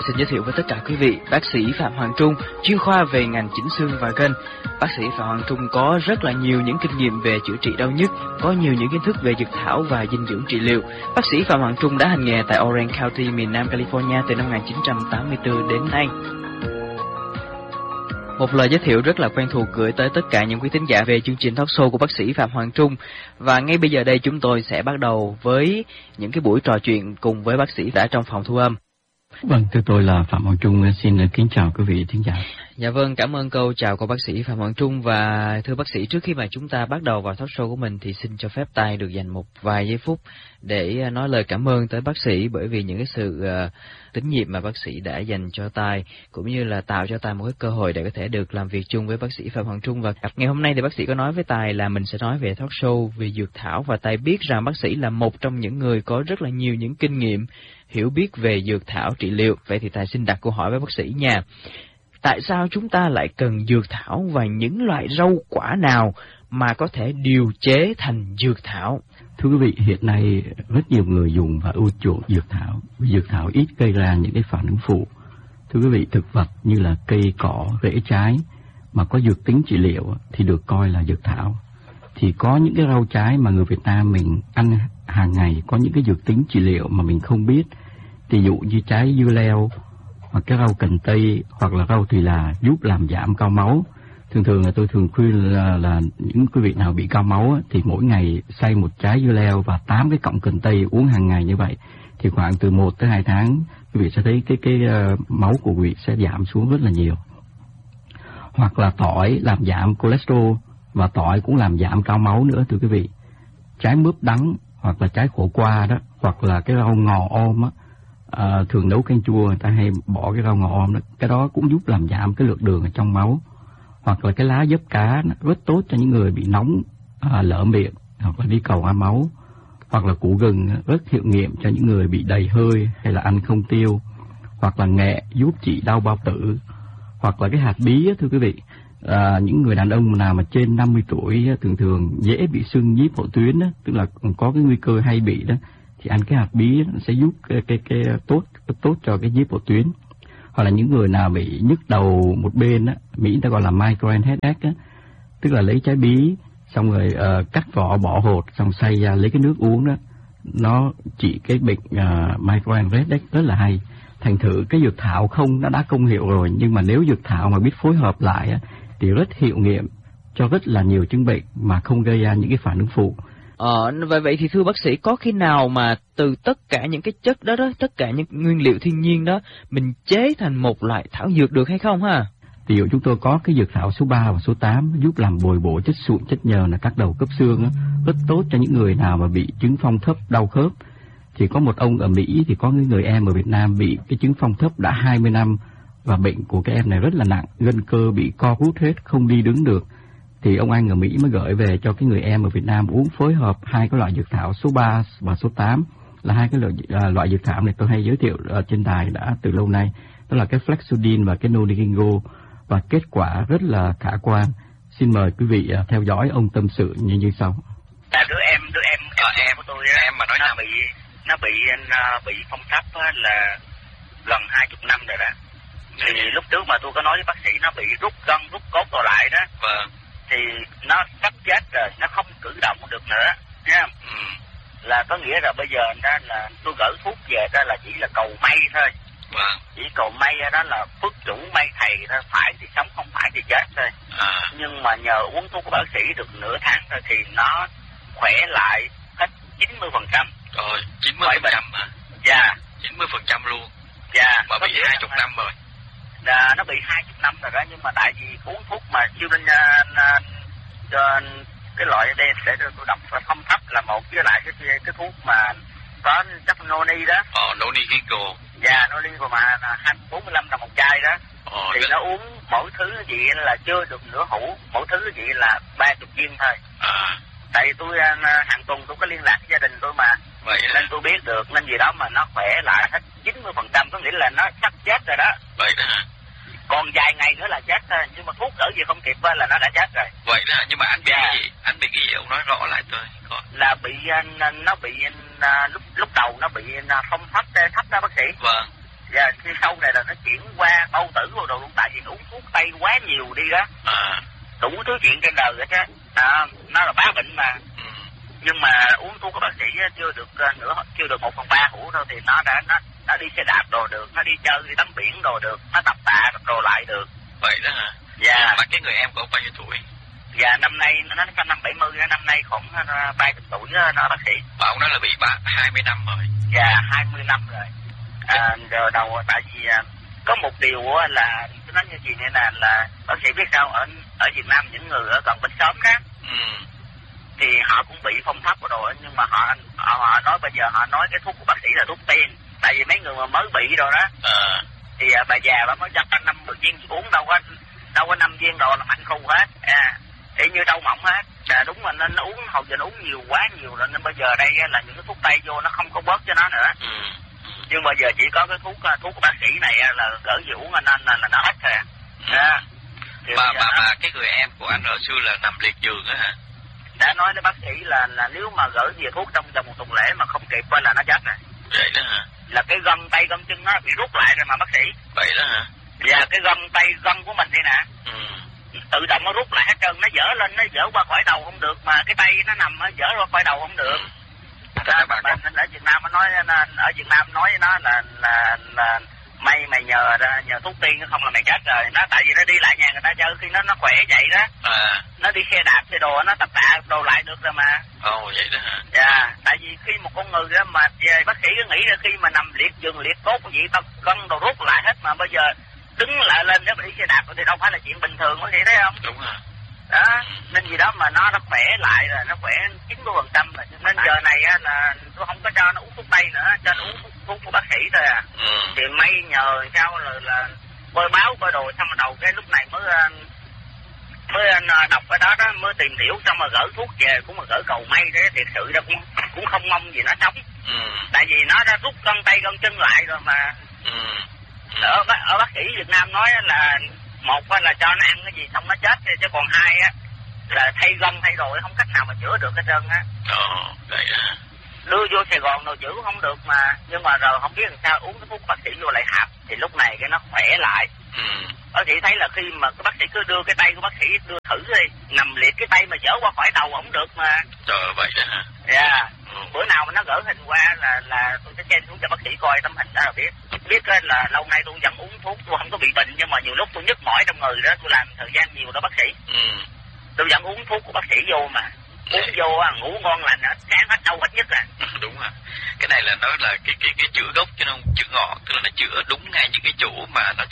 Xin giới thiệu với tất cả quý vị, bác sĩ Phạm Hoàng Trung, chuyên khoa về ngành chỉnh xương và gân. Bác sĩ Phạm Hoàng Trung có rất là nhiều những kinh nghiệm về chữa trị đau nhức, có nhiều những kiến thức về dược thảo và dinh dưỡng trị liệu. Bác sĩ Phạm Hoàng Trung đã hành nghề tại Orange County, miền Nam California từ năm 1984 đến nay. Một lời giới thiệu rất là quen thuộc gửi tới tất cả những quý thính giả về chương trình talk show của bác sĩ Phạm Hoàng Trung. Và ngay bây giờ đây chúng tôi sẽ bắt đầu với những cái buổi trò chuyện cùng với bác sĩ đã trong phòng thu âm. Vâng, thưa tôi là Phạm Hoàng Trung, xin kính chào quý vị thính giả. Dạ vâng, cảm ơn câu chào của bác sĩ Phạm Hoàng Trung. Và thưa bác sĩ, trước khi mà chúng ta bắt đầu vào talk show của mình thì xin cho phép Tài được dành một vài giây phút để nói lời cảm ơn tới bác sĩ, bởi vì những cái sự tín nhiệm mà bác sĩ đã dành cho Tài, cũng như là tạo cho Tài một cái cơ hội để có thể được làm việc chung với bác sĩ Phạm Hoàng Trung. Và ngày hôm nay thì bác sĩ có nói với Tài là mình sẽ nói về talk show về dược thảo, và Tài biết rằng bác sĩ là một trong những người có rất là nhiều những kinh nghiệm, hiểu biết về dược thảo trị liệu. Vậy thì Tài xin đặt câu hỏi với bác sĩ nha. Tại sao chúng ta lại cần dược thảo và những loại rau quả nào mà có thể điều chế thành dược thảo? Thưa quý vị, hiện nay rất nhiều người dùng và ưa chuộng dược thảo. Dược thảo ít gây ra những cái phản ứng phụ. Thưa quý vị, thực vật như là cây cỏ, rễ trái mà có dược tính trị liệu thì được coi là dược thảo. Thì có những cái rau trái mà người Việt Nam mình ăn hàng ngày có những cái dược tính trị liệu mà mình không biết. Ví dụ như trái dưa leo, hoặc cái rau cần tây, hoặc là rau thùy là giúp làm giảm cao máu. Thường là tôi thường khuyên là những quý vị nào bị cao máu thì mỗi ngày xay một trái dưa leo và 8 cái cọng cần tây uống hàng ngày như vậy, thì khoảng từ 1 tới 2 tháng quý vị sẽ thấy cái máu của quý vị sẽ giảm xuống rất là nhiều. Hoặc là tỏi làm giảm cholesterol, và tỏi cũng làm giảm cao máu nữa thưa quý vị. Trái mướp đắng hoặc là trái khổ qua đó, hoặc là cái rau ngò om á, thường nấu canh chua người ta hay bỏ cái rau ngò om đó, cái đó cũng giúp làm giảm cái lượng đường ở trong máu. Hoặc là cái lá dớp cá rất tốt cho những người bị nóng, lở miệng hoặc là đi cầu ăn máu. Hoặc là củ gừng rất hiệu nghiệm cho những người bị đầy hơi hay là ăn không tiêu. Hoặc là nghệ giúp trị đau bao tử. Hoặc là cái hạt bí thưa quý vị, những người đàn ông nào mà trên 50 tuổi thường dễ bị sưng nhíp hậu tuyến đó, tức là có cái nguy cơ hay bị đó, thì ăn cái hạt bí nó sẽ giúp cái tốt cho cái nhíp hậu tuyến. Hoặc là những người nào bị nhức đầu một bên á, Mỹ người ta gọi là migraine headache á, tức là lấy trái bí xong rồi cắt vỏ bỏ hột xong xay ra lấy cái nước uống đó, nó trị cái bệnh migraine headache rất là hay. Thành thử cái dược thảo không nó đã công hiệu rồi, nhưng mà nếu dược thảo mà biết phối hợp lại á, thì rất hiệu nghiệm cho rất là nhiều chứng bệnh mà không gây ra những cái phản ứng phụ. Vậy thì thưa bác sĩ, có khi nào mà từ tất cả những cái chất đó, tất cả những nguyên liệu thiên nhiên đó, mình chế thành một loại thảo dược được hay không ha? Ví dụ chúng tôi có cái dược thảo số 3 và số 8 giúp làm bồi bổ chất sụn, chất nhờn là các đầu khớp xương đó, rất tốt cho những người nào mà bị chứng phong thấp, đau khớp. Thì có một ông ở Mỹ thì có người em ở Việt Nam bị cái chứng phong thấp đã 20 năm và bệnh của cái em này rất là nặng, gân cơ bị co rút hết, không đi đứng được. Thì ông anh ở Mỹ mới gửi về cho cái người em ở Việt Nam uống phối hợp hai cái loại dược thảo số 3 và số 8, là hai cái loại dược thảo này tôi hay giới thiệu trên đài đã từ lâu nay, đó là cái Flexudin và cái Noligingo, và kết quả rất là khả quan. Xin mời quý vị theo dõi ông tâm sự như sau. Đứa em của tôi em mà nói nó bị phong thấp là gần 20 năm rồi đó. Thì lúc trước mà tôi có nói với bác sĩ nó bị rút gân rút cốt đồ lại đó. Vâng. Thì nó sắp chết rồi, nó không cử động được nữa, nghe không? Là có nghĩa là bây giờ đó là tôi gửi thuốc về đó là chỉ là cầu may thôi. Vâng. Chỉ cầu may đó là phước chủ may thầy thôi, phải thì sống không phải thì chết thôi. Nhưng mà nhờ uống thuốc của bác sĩ được nửa tháng thôi thì nó khỏe lại hết 90%. Rồi, 90% hả? Dạ. 90% luôn. Dạ. Mà bị 20 năm rồi. Nó bị 20 năm rồi đó, nhưng mà tại vì uống thuốc mà siêu lên cái loại đây để tôi đọc là không thấp là một, với lại cái thuốc mà có chất noni đó. Nonigingo. Dạ, nonigingo mà 45 đồng một chai đó. Thì nó uống mỗi thứ gì là chưa được nửa hũ, mỗi thứ gì là 30 viên thôi. Tại tôi hàng tuần tôi có liên lạc với gia đình tôi mà. Vậy nên tôi biết được, nên gì đó mà nó khỏe lại hết 90%, có nghĩa là nó sắp chết rồi đó. Vậy đó hả? Còn vài ngày nữa là chết thôi, nhưng mà thuốc đỡ gì không kịp là nó đã chết rồi. Vậy đó, nhưng mà anh bị cái gì? Anh bị cái gì? Ông nói rõ lại tôi. Là bị nó bị lúc đầu nó bị không thấp đó bác sĩ. Vâng. Dạ, khi sau này là nó chuyển qua bao tử rồi đồ luôn, tại vì uống thuốc tây quá nhiều đi đó. Đủ thứ chuyện trên đời hết á. Nó là bá bệnh mà. Nhưng mà uống thuốc của bác sĩ chưa được chưa được 1/3 hũ đâu thì nó đi xe đạp đồ được, nó đi chơi đi tắm biển đồ được, nó tập tạ đồ lại được. Vậy đó hả? Dạ. Mà cái người em của ông bao nhiêu tuổi? Dạ, năm nay nó sinh năm 70, năm nay khoảng 30 tuổi nó bác sĩ. Mà ông nói là bị 20 năm rồi. Dạ, 20 năm rồi. Rồi đầu tại vì có một điều là tôi nói như gì này là bác sĩ biết sao, ở Việt Nam những người ở gần bên xóm đó thì họ cũng bị phong thấp của đồ, nhưng mà họ nói bây giờ họ nói cái thuốc của bác sĩ là thuốc tiên, tại vì mấy người mà mới bị rồi đó thì bà già bà mới cho 50 viên uống đâu có 5 viên đồ là mạnh khu hết, y như đau mỏng hết. Đúng mà nên nó uống hồi giờ nó uống quá nhiều rồi, nên bây giờ đây là những cái thuốc tây vô nó không có bớt cho nó nữa. Nhưng bây giờ chỉ có cái thuốc của bác sĩ này là gỡ gì uống nên là nó hết thôi. Mà cái người em của anh hồi xưa là nằm liệt giường á hả? Đã nói với bác sĩ là nếu mà gỡ về thuốc trong vòng 1 tuần lễ mà không kịp là nó chết rồi. Vậy đó hả? Là cái gân tay gân chân nó bị rút lại rồi mà bác sĩ. Vậy đó hả? Và cái gân của mình đây nè, tự động nó rút lại hết trơn, nó dở lên, nó dở qua khỏi đầu không được, mà cái tay nó nằm nó dở qua khỏi đầu không được. Nên ở Việt Nam nói với nó là mày nhờ thuốc tiên không là mày chết rồi. Nó tại vì nó đi lại nhà người ta chơi khi nó khỏe vậy đó. Nó đi xe đạp xe đồ nó tập tạ đồ lại được rồi mà. Vậy đó hả? Dạ, tại vì khi một con người đó mà bác sĩ cứ nghĩ là khi mà nằm liệt giường liệt tốt cái gì tao gân đồ rút lại hết, mà bây giờ đứng lại lên nếu mà đi xe đạp thì đâu phải là chuyện bình thường, bác sĩ thấy không? Đúng rồi. Đó, nên gì đó mà nó khỏe lại rồi, nó khỏe 90% rồi. Nên giờ này là tôi không có cho nó uống thuốc tây nữa, cho nó uống thuốc của bác sĩ thôi à. Thì may nhờ sao là coi báo coi đồ, xong rồi đầu cái lúc này mới đọc cái đó mới tìm hiểu, xong rồi gỡ thuốc về cũng mà gỡ cầu may thế, thiệt sự đâu cũng không mong gì nó sống. Tại vì nó đã rút gân tay gân chân lại rồi mà. Ở bác sĩ Việt Nam nói là một là cho nó ăn cái gì xong nó chết, chứ còn hai là thay gân thay rồi không cách nào mà chữa được hết trơn á. Vậy đó. Đưa vô Sài Gòn rồi chữa cũng không được mà, nhưng mà rồi không biết làm sao uống cái thuốc bác sĩ vô lại hạp thì lúc này cái nó khỏe lại. Bác sĩ thấy là khi mà cái bác sĩ cứ đưa cái tay của bác sĩ đưa thử đi, nằm liệt cái tay mà dở qua khỏi đầu không được mà. Trời, vậy đó hả? Dạ. Bữa nào mà nó gỡ hình qua là tôi sẽ chen xuống cho bác sĩ coi tấm hình đó là biết là lâu nay tôi vẫn uống thuốc, tôi không có bị bệnh, nhưng mà nhiều lúc tôi nhức mỏi trong người đó, tôi làm thời gian nhiều đó bác sĩ. Tôi vẫn uống thuốc của bác sĩ vô mà. Uống vô ngủ ngon lành, sáng hết đau hết nhất à. Đúng rồi. Cái này là nó là cái chữa gốc chứ không chữa ngọn, tức là nó chữa đúng ngay những cái chỗ mà nó